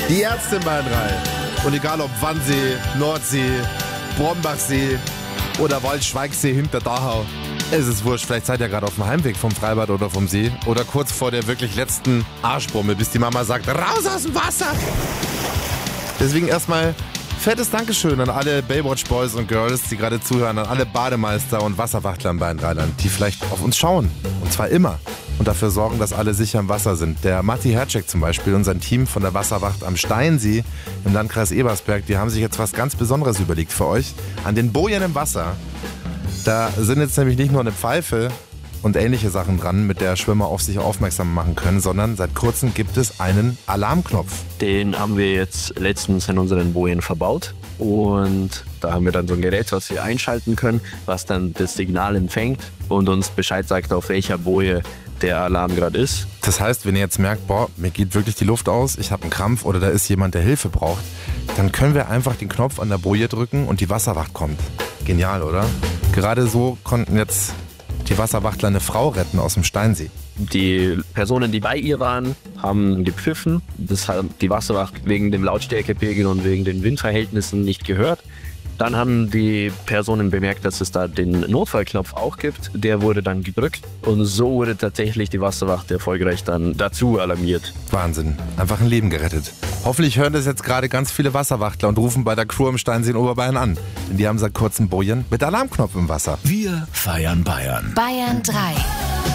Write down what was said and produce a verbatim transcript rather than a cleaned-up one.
Die Ärzte in Bayern drei. Und egal ob Wannsee, Nordsee, Brombachsee oder Waldschweigsee hinter Dachau, es ist wurscht. Vielleicht seid ihr gerade auf dem Heimweg vom Freibad oder vom See oder kurz vor der wirklich letzten Arschbombe, bis die Mama sagt, raus aus dem Wasser. Deswegen erstmal fettes Dankeschön an alle Baywatch-Boys und Girls, die gerade zuhören, an alle Bademeister und Wasserwachtler in Bayern-Rheinland, die vielleicht auf uns schauen. Und zwar immer. Und dafür sorgen, dass alle sicher im Wasser sind. Der Matti Hercek zum Beispiel und sein Team von der Wasserwacht am Steinsee im Landkreis Ebersberg, die haben sich jetzt was ganz Besonderes überlegt für euch. An den Bojen im Wasser, da sind jetzt nämlich nicht nur eine Pfeife und ähnliche Sachen dran, mit der Schwimmer auf sich aufmerksam machen können, sondern seit kurzem gibt es einen Alarmknopf. Den haben wir jetzt letztens in unseren Bojen verbaut. Und da haben wir dann so ein Gerät, was wir einschalten können, was dann das Signal empfängt und uns Bescheid sagt, auf welcher Boje der Alarm gerade ist. Das heißt, wenn ihr jetzt merkt, boah, mir geht wirklich die Luft aus, ich habe einen Krampf oder da ist jemand, der Hilfe braucht, dann können wir einfach den Knopf an der Boje drücken und die Wasserwacht kommt. Genial, oder? Gerade so konnten jetzt die Wasserwachtler eine Frau retten aus dem Steinsee. Die Personen, die bei ihr waren, haben gepfiffen. Das hat die Wasserwacht wegen dem Lautstärkepegel und wegen den Windverhältnissen nicht gehört. Dann haben die Personen bemerkt, dass es da den Notfallknopf auch gibt. Der wurde dann gedrückt und so wurde tatsächlich die Wasserwacht erfolgreich dann dazu alarmiert. Wahnsinn, einfach ein Leben gerettet. Hoffentlich hören das jetzt gerade ganz viele Wasserwachtler und rufen bei der Crew im Steinsee in Oberbayern an. Denn die haben seit kurzem Bojen mit Alarmknopf im Wasser. Wir feiern Bayern. Bayern drei.